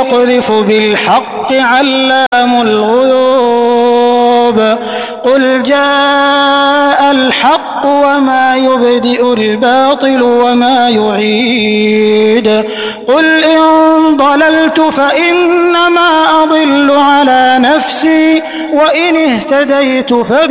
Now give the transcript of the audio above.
يقذف بالحق علام الغيوب قل جاء الحق وما يبدئ الباطل وما يعيد قل إن ضللت فإنما أضل على نفسي وإن اهتديت